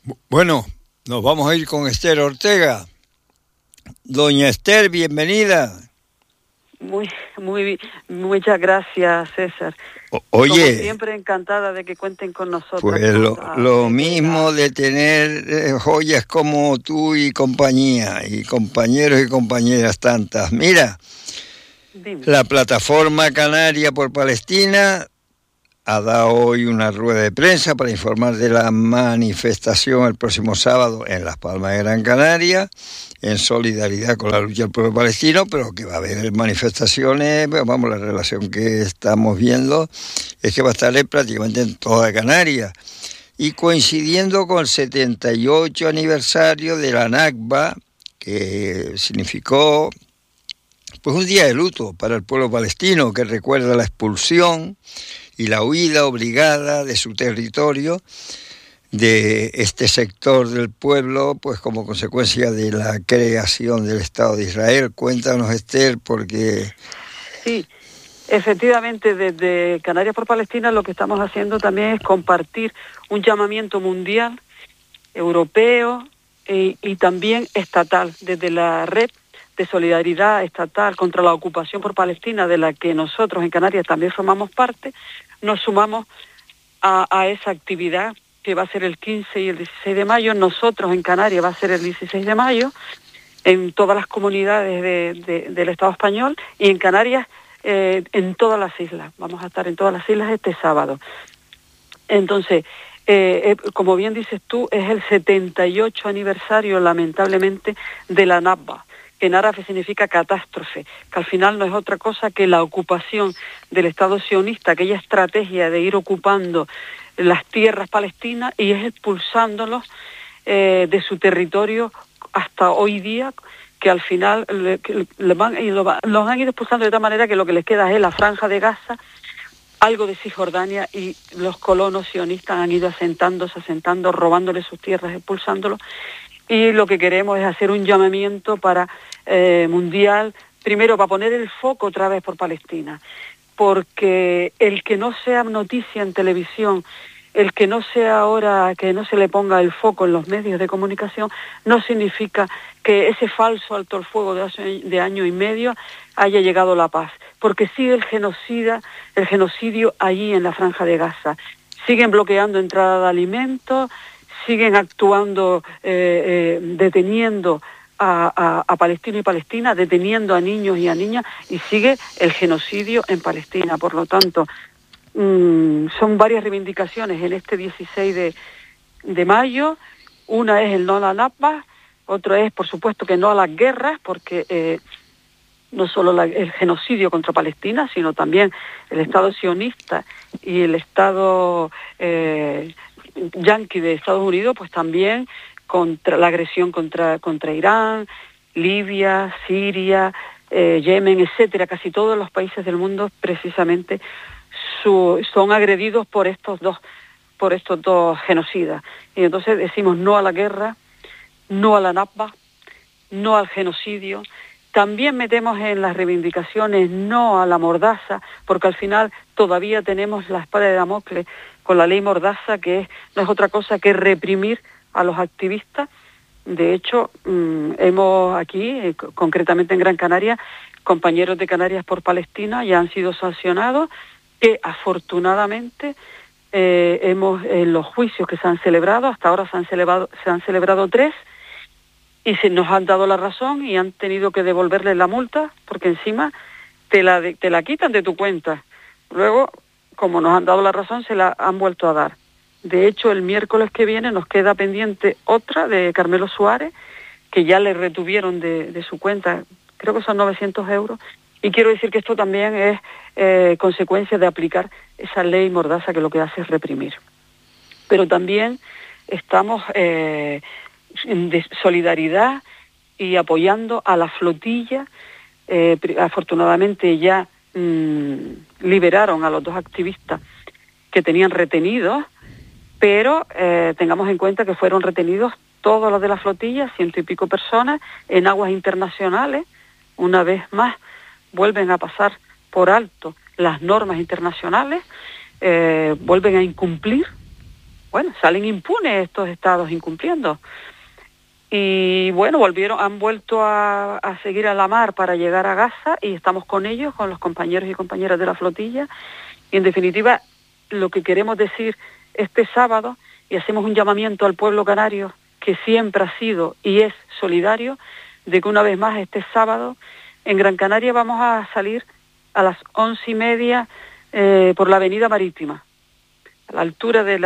Bueno, nos vamos a ir con Esther Ortega. Doña Esther, bienvenida. Muchas gracias, César. Oye, como siempre, encantada de que cuenten con nosotros. Pues lo mismo de tener joyas como tú y compañía, y compañeros y compañeras tantas. Mira, Dime. La Plataforma Canaria por Palestina ha dado hoy una rueda de prensa para informar de la manifestación el próximo sábado en Las Palmas de Gran Canaria, en solidaridad con la lucha del pueblo palestino, pero que va a haber manifestaciones, vamos, la relación que estamos viendo es que va a estar prácticamente en toda Canarias. Y coincidiendo con el 78 aniversario de la Nakba, que significó pues un día de luto para el pueblo palestino, que recuerda la expulsión y la huida obligada de su territorio, de este sector del pueblo, pues como consecuencia de la creación del Estado de Israel. Cuéntanos, Esther, porque... Sí, efectivamente, desde Canarias por Palestina lo que estamos haciendo también es compartir un llamamiento mundial, europeo y también estatal, desde la red de solidaridad estatal contra la ocupación por Palestina, de la que nosotros en Canarias también formamos parte. Nos sumamos a esa actividad que va a ser el 15 y el 16 de mayo. Nosotros en Canarias va a ser el 16 de mayo, en todas las comunidades del Estado español, y en Canarias en todas las islas. Vamos a estar en todas las islas este sábado. Entonces, como bien dices tú, es el 78 aniversario, lamentablemente, de la Nakba, que en árabe significa catástrofe, que al final no es otra cosa que la ocupación del Estado sionista, aquella estrategia de ir ocupando las tierras palestinas y es expulsándolos de su territorio hasta hoy día, que al final los han ido expulsando de tal manera que lo que les queda es la franja de Gaza, algo de Cisjordania, y los colonos sionistas han ido asentando, robándoles sus tierras, expulsándolos. Y lo que queremos es hacer un llamamiento para mundial, primero para poner el foco otra vez por Palestina, porque el que no sea noticia en televisión, el que no sea ahora, que no se le ponga el foco en los medios de comunicación, no significa que ese falso alto el fuego de año y medio haya llegado la paz, porque sigue el genocidio allí en la Franja de Gaza. Siguen bloqueando entrada de alimentos, siguen actuando, deteniendo a palestinos y palestinas, deteniendo a niños y a niñas, y sigue el genocidio en Palestina. Por lo tanto, son varias reivindicaciones en este 16 de mayo. Una es el no a la Nakba, otra es, por supuesto, que no a las guerras, porque no solo el genocidio contra Palestina, sino también el Estado sionista y el Estado yanqui de Estados Unidos, pues también contra la agresión contra Irán, Libia, Siria, Yemen, etcétera. Casi todos los países del mundo precisamente son agredidos por estos dos genocidas. Y entonces decimos no a la guerra, no a la Nakba, no al genocidio. También metemos en las reivindicaciones no a la mordaza, porque al final todavía tenemos la espada de Damocles con la ley mordaza, que no es otra cosa que reprimir a los activistas. De hecho, hemos aquí, concretamente en Gran Canaria, compañeros de Canarias por Palestina ya han sido sancionados, que afortunadamente en los juicios que se han celebrado, hasta ahora se han celebrado 3, y se nos han dado la razón y han tenido que devolverles la multa, porque encima te la quitan de tu cuenta. Luego, como nos han dado la razón, se la han vuelto a dar. De hecho, el miércoles que viene nos queda pendiente otra de Carmelo Suárez, que ya le retuvieron de su cuenta, creo que son 900 euros, y quiero decir que esto también es consecuencia de aplicar esa ley mordaza, que lo que hace es reprimir. Pero también estamos de solidaridad y apoyando a la flotilla. Afortunadamente ya liberaron a los 2 activistas que tenían retenidos, pero tengamos en cuenta que fueron retenidos todos los de la flotilla, 100 y pico personas, en aguas internacionales. Una vez más vuelven a pasar por alto las normas internacionales, vuelven a incumplir bueno, salen impunes estos estados incumpliendo. Y bueno, han vuelto a seguir a la mar para llegar a Gaza y estamos con ellos, con los compañeros y compañeras de la flotilla. Y en definitiva, lo que queremos decir este sábado, y hacemos un llamamiento al pueblo canario, que siempre ha sido y es solidario, de que una vez más este sábado en Gran Canaria vamos a salir a las 11:30 por la Avenida Marítima, a la altura de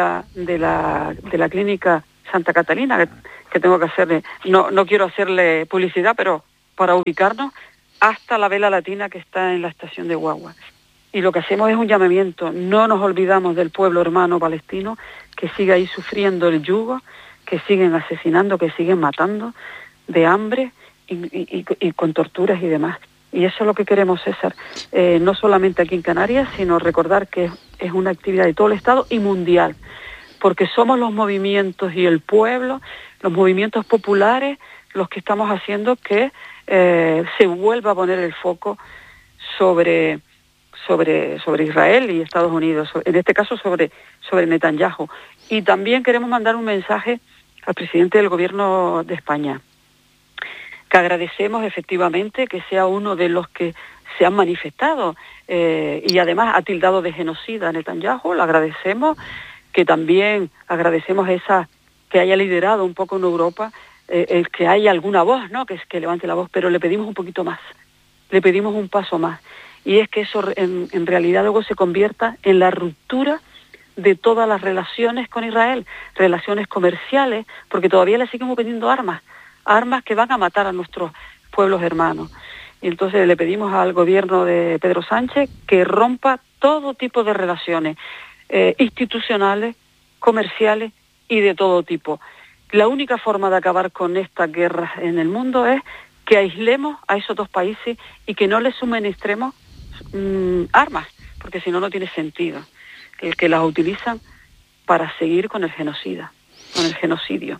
la clínica Santa Catalina, que tengo que hacerle, no quiero hacerle publicidad, pero para ubicarnos, hasta la Vela Latina que está en la estación de Guagua. Y lo que hacemos es un llamamiento, no nos olvidamos del pueblo hermano palestino, que sigue ahí sufriendo el yugo, que siguen asesinando, que siguen matando de hambre y con torturas y demás. Y eso es lo que queremos, César, no solamente aquí en Canarias, sino recordar que es una actividad de todo el Estado y mundial, porque somos los movimientos y el pueblo, los movimientos populares, los que estamos haciendo que se vuelva a poner el foco sobre Israel y Estados Unidos, en este caso sobre Netanyahu. Y también queremos mandar un mensaje al presidente del Gobierno de España, que agradecemos efectivamente que sea uno de los que se han manifestado y además ha tildado de genocida a Netanyahu. Lo agradecemos, que también agradecemos que haya liderado un poco en Europa, el que haya alguna voz, ¿no?, que levante la voz, pero le pedimos un poquito más, le pedimos un paso más, y es que eso en realidad luego se convierta en la ruptura de todas las relaciones con Israel, relaciones comerciales, porque todavía le seguimos vendiendo armas que van a matar a nuestros pueblos hermanos. Y entonces le pedimos al gobierno de Pedro Sánchez que rompa todo tipo de relaciones institucionales, comerciales y de todo tipo. La única forma de acabar con esta guerra en el mundo es que aislemos a esos dos países y que no les suministremos armas, porque si no, no tiene sentido. El que las utilizan para seguir con el genocidio.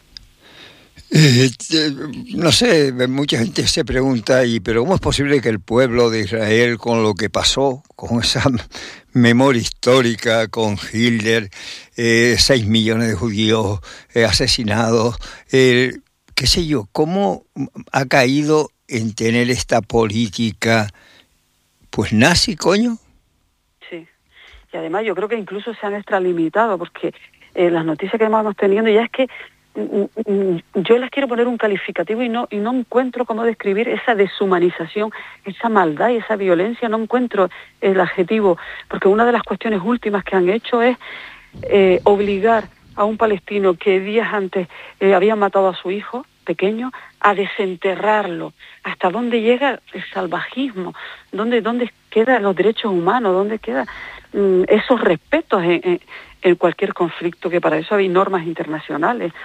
No sé, mucha gente se pregunta, pero ¿cómo es posible que el pueblo de Israel, con lo que pasó, con esa memoria histórica, con Hitler, 6 millones de judíos asesinados, qué sé yo, cómo ha caído en tener esta política, pues nazi, coño? Sí, y además yo creo que incluso se han extralimitado, porque las noticias que vamos teniendo ya es que yo les quiero poner un calificativo y no encuentro cómo describir esa deshumanización, esa maldad y esa violencia, no encuentro el adjetivo, porque una de las cuestiones últimas que han hecho es obligar a un palestino que días antes había matado a su hijo pequeño a desenterrarlo. ¿Hasta dónde llega el salvajismo? ¿Dónde quedan los derechos humanos? ¿Dónde quedan esos respetos en cualquier conflicto? Que para eso hay normas internacionales.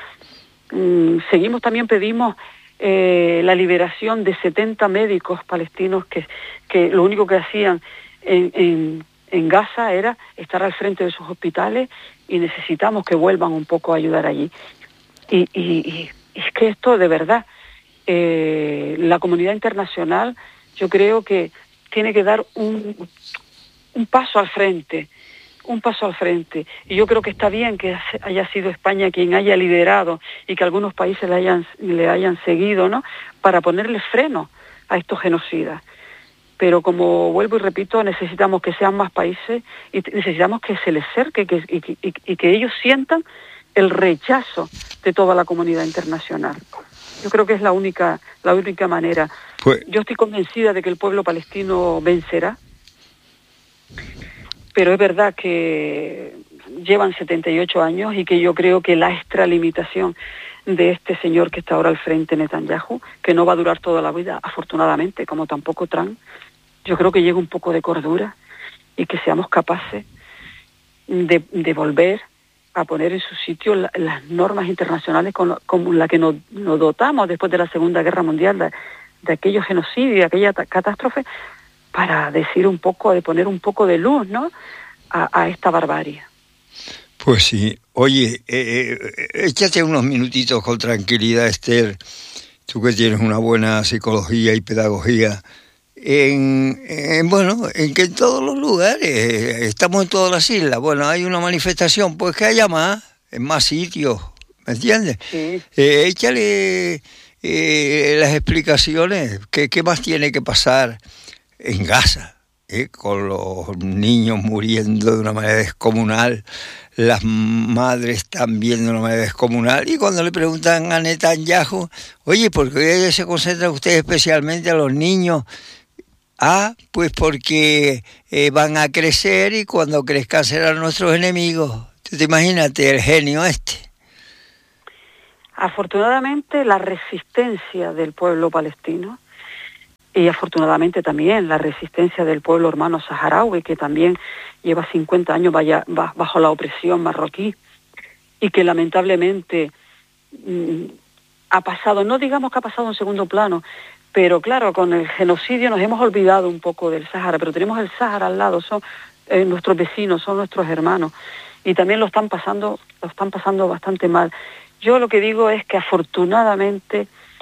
Pedimos la liberación de 70 médicos palestinos que lo único que hacían en Gaza era estar al frente de sus hospitales, y necesitamos que vuelvan un poco a ayudar allí. Y es que esto de verdad, la comunidad internacional, yo creo que tiene que dar un paso al frente. Y yo creo que está bien que haya sido España quien haya liderado y que algunos países le hayan seguido, ¿no?, para ponerle freno a estos genocidas. Pero como vuelvo y repito, necesitamos que sean más países y necesitamos que se les cerque y que ellos sientan el rechazo de toda la comunidad internacional. Yo creo que es la única manera. Yo estoy convencida de que el pueblo palestino vencerá, pero es verdad que llevan 78 años y que yo creo que la extralimitación de este señor que está ahora al frente, Netanyahu, que no va a durar toda la vida, afortunadamente, como tampoco Trump, yo creo que llega un poco de cordura y que seamos capaces de volver a poner en su sitio las normas internacionales con las que nos dotamos después de la Segunda Guerra Mundial, de aquellos genocidios, de aquella catástrofe, para decir un poco, de poner un poco de luz, ¿no?, a esta barbarie. Pues sí. Oye, échate unos minutitos con tranquilidad, Esther, tú que tienes una buena psicología y pedagogía, en que en todos los lugares, estamos en todas las islas, bueno, hay una manifestación, pues que haya más, en más sitios, ¿me entiendes? Sí. Échale las explicaciones, ¿qué más tiene que pasar en Gaza? Con los niños muriendo de una manera descomunal, las madres también de una manera descomunal, y cuando le preguntan a Netanyahu, oye, ¿por qué se concentra usted especialmente a los niños? Pues porque van a crecer y cuando crezcan serán nuestros enemigos. ¿Tú te imagínate el genio este? Afortunadamente la resistencia del pueblo palestino y afortunadamente también la resistencia del pueblo hermano saharaui, que también lleva 50 años bajo la opresión marroquí y que lamentablemente ha pasado, no digamos que ha pasado en segundo plano, pero claro, con el genocidio nos hemos olvidado un poco del Sáhara, pero tenemos el Sáhara al lado, son nuestros vecinos, son nuestros hermanos, y también lo están pasando bastante mal. Yo lo que digo es que afortunadamente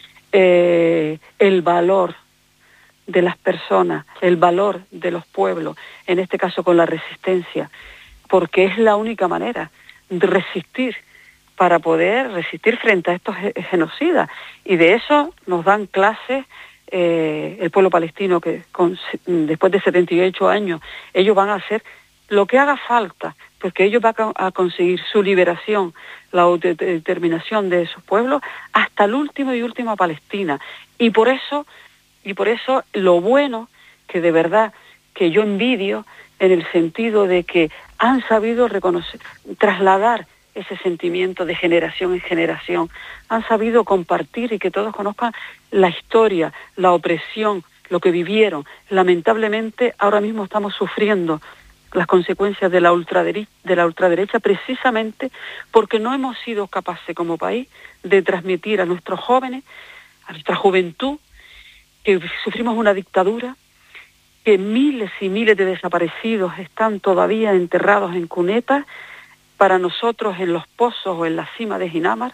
el valor de las personas, el valor de los pueblos, en este caso con la resistencia, porque es la única manera de resistir, para poder resistir frente a estos genocidas. Y de eso nos dan clases el pueblo palestino, que después de 78 años, ellos van a hacer lo que haga falta, porque ellos van a conseguir su liberación, la autodeterminación de sus pueblos, hasta el última Palestina. Y por eso lo bueno, que de verdad que yo envidio, en el sentido de que han sabido trasladar ese sentimiento de generación en generación, han sabido compartir y que todos conozcan la historia, la opresión, lo que vivieron. Lamentablemente ahora mismo estamos sufriendo las consecuencias de la ultraderecha precisamente porque no hemos sido capaces como país de transmitir a nuestros jóvenes, a nuestra juventud, que sufrimos una dictadura, que miles y miles de desaparecidos están todavía enterrados en cunetas, para nosotros en los pozos o en la cima de Jinamar,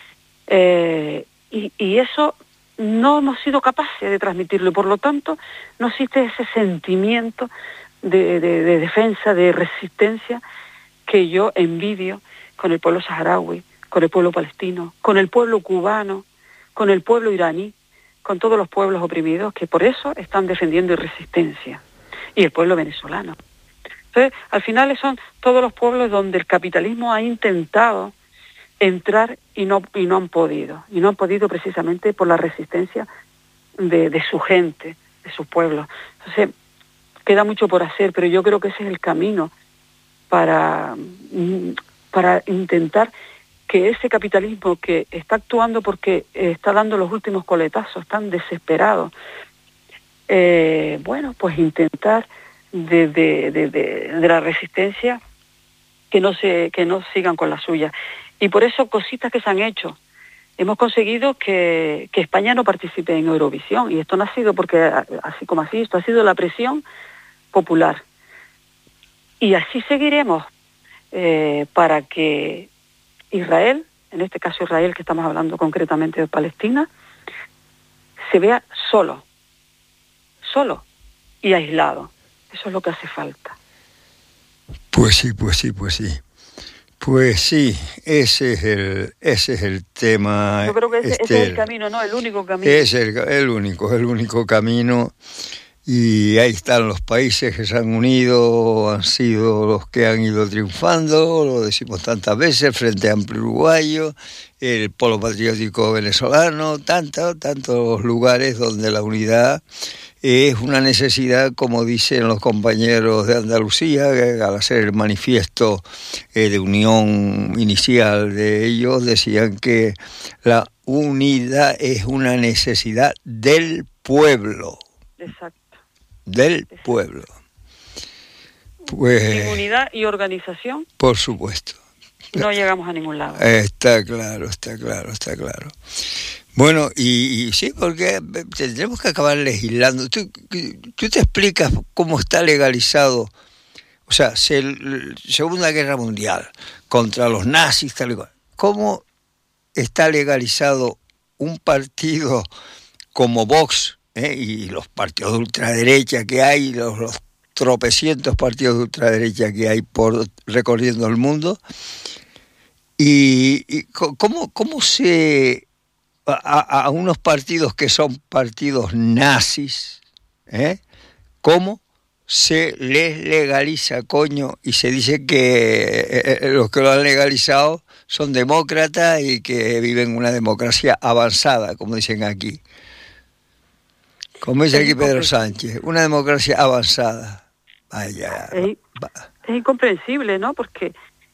y eso no hemos sido capaces de transmitirlo, y por lo tanto no existe ese sentimiento de defensa, de resistencia, que yo envidio con el pueblo saharaui, con el pueblo palestino, con el pueblo cubano, con el pueblo iraní, con todos los pueblos oprimidos, que por eso están defendiendo resistencia, y el pueblo venezolano. Entonces, al final son todos los pueblos donde el capitalismo ha intentado entrar y no han podido precisamente por la resistencia de su gente, de sus pueblos. Entonces, queda mucho por hacer, pero yo creo que ese es el camino para intentar que ese capitalismo que está actuando porque está dando los últimos coletazos, tan desesperado, pues intentar de la resistencia que no sigan con la suya. Y por eso cositas que se han hecho. Hemos conseguido que España no participe en Eurovisión, y esto no ha sido porque así como así, esto ha sido la presión popular. Y así seguiremos para que Israel, en este caso Israel, que estamos hablando concretamente de Palestina, se vea solo y aislado. Eso es lo que hace falta. Pues sí. Pues sí, ese es el tema. Yo creo que ese es el camino, ¿no? El único camino. Es el único camino. Y ahí están los países que se han unido, han sido los que han ido triunfando, lo decimos tantas veces, el Frente Amplio Uruguayo, el Polo Patriótico Venezolano, tantos lugares donde la unidad es una necesidad, como dicen los compañeros de Andalucía, que al hacer el manifiesto de unión inicial de ellos, decían que la unidad es una necesidad del pueblo. Exacto. Del pueblo. Pues, sin unidad y organización, por supuesto, no llegamos a ningún lado. Está claro. Bueno, y sí, porque tendremos que acabar legislando. ¿Tú te explicas cómo está legalizado? O sea, Segunda Guerra Mundial, contra los nazis, tal y cual. ¿Cómo está legalizado un partido como Vox, y los partidos de ultraderecha que hay, los tropecientos partidos de ultraderecha que hay recorriendo el mundo, ¿Cómo se... a unos partidos que son partidos nazis, ¿cómo se les legaliza, coño? Y se dice que los que lo han legalizado son demócratas y que viven una democracia avanzada, como dicen aquí. Como dice aquí Pedro Sánchez, una democracia avanzada. Vaya. Es incomprensible, ¿no? Porque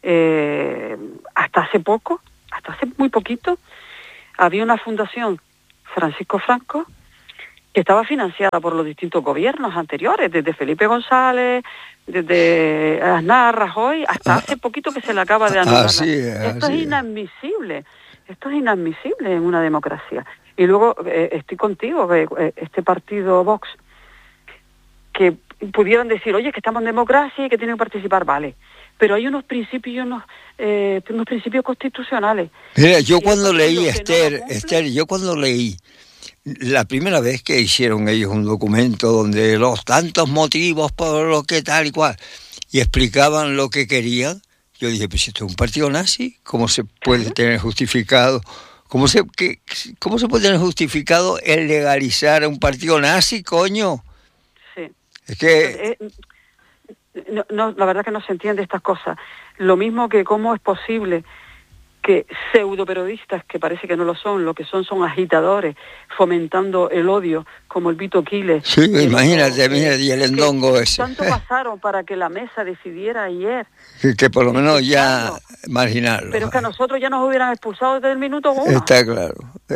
hasta hace muy poquito, había una fundación, Francisco Franco, que estaba financiada por los distintos gobiernos anteriores, desde Felipe González, desde Aznar, Rajoy, hasta hace poquito que se le acaba de anular. Esto es inadmisible en una democracia. Y luego estoy contigo, que este partido Vox, que pudieran decir, oye, que estamos en democracia y que tienen que participar, vale, pero hay unos principios unos principios constitucionales. Mira, yo cuando leí, Esther, yo cuando leí la primera vez que hicieron ellos un documento donde los tantos motivos por lo que tal y cual, y explicaban lo que querían, yo dije, pues esto es un partido nazi, ¿cómo se puede tener justificado? ¿Cómo se puede tener justificado el legalizar un partido nazi, coño? Sí. Es que... No, la verdad que no se entiende estas cosas. Lo mismo que cómo es posible que pseudoperiodistas, que parece que no lo son, lo que son agitadores, fomentando el odio, como el Vito Quiles. Sí, imagínate, mira, y el endongo ese. ¿Cuánto pasaron para que la mesa decidiera ayer? Que por lo menos ya marginarlo. Pero es que a nosotros ya nos hubieran expulsado desde el minuto 1. Está claro.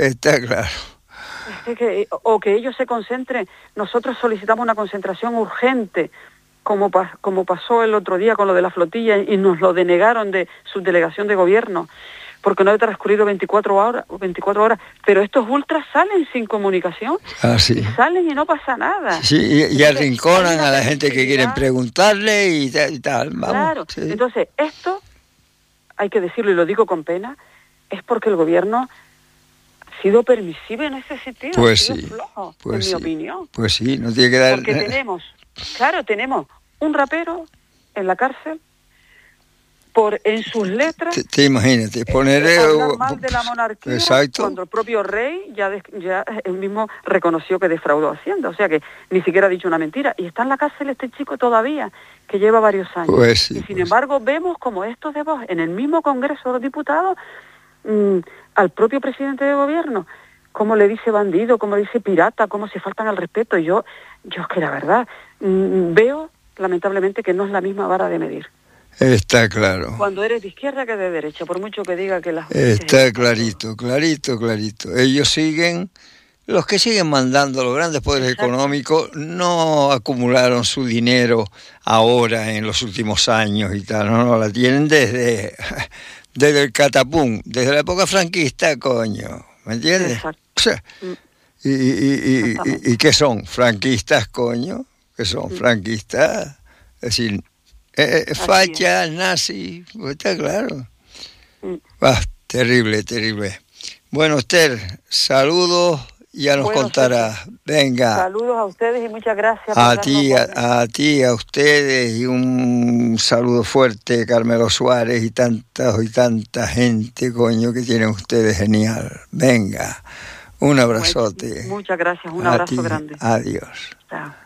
O que ellos se concentren. Nosotros solicitamos una concentración urgente, como pasó el otro día con lo de la flotilla, y nos lo denegaron de subdelegación de gobierno, porque no había transcurrido 24 horas, pero estos ultras salen sin comunicación, sí. Y salen y no pasa nada. Sí, y arrinconan a la gente que quieren preguntarle y tal. Vamos, claro, sí. Entonces esto, hay que decirlo y lo digo con pena, es porque el gobierno ha sido permisivo en ese sentido, pues ha sido sí, flojo, pues en mi opinión. Pues sí, no tiene que dar... Porque tenemos un rapero en la cárcel en sus letras. Te imaginas, poner hablar mal de la monarquía. Exacto. Cuando el propio rey ya él mismo reconoció que defraudó Hacienda, o sea que ni siquiera ha dicho una mentira. Y está en la cárcel este chico todavía, que lleva varios años. Pues sí, y sin embargo vemos como estos de Vox, en el mismo Congreso de los Diputados, al propio presidente de gobierno, como le dice bandido, como le dice pirata, como se faltan al respeto. Yo es que la verdad veo lamentablemente que no es la misma vara de medir. Está claro. Cuando eres de izquierda que de derecha, por mucho que diga que la está clarito. Ellos siguen, los que siguen mandando, los grandes poderes económicos, no acumularon su dinero ahora en los últimos años y tal, no la tienen desde el catapum, desde la época franquista, coño, ¿me entiendes? Exacto. ¿Y qué son? ¿Franquistas, coño? ¿Qué son? ¿Franquistas? Es decir, fachas, nazis, pues está claro. Terrible. Bueno, Esther, saludos, ya nos contarás. Venga. Saludos a ustedes y muchas gracias. A ti, a ustedes, y un saludo fuerte, Carmelo Suárez, y tanta gente, coño, que tienen ustedes, genial. Venga, un abrazote. Muchas gracias, un abrazo grande. Adiós. Chao.